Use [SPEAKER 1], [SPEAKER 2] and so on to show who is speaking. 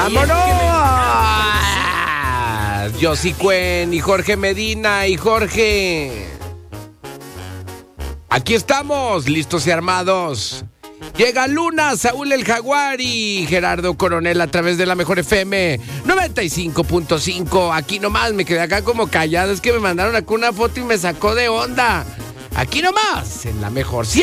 [SPEAKER 1] ¡Vámonos! Yossi Cuen y Jorge Medina y Jorge. Aquí estamos, listos y armados. Llega Luna, Saúl el Jaguar y Gerardo Coronel a través de la Mejor FM 95.5. Aquí nomás, me quedé acá como callado. Es que me mandaron acá una foto y me sacó de onda. Aquí nomás, en la Mejor.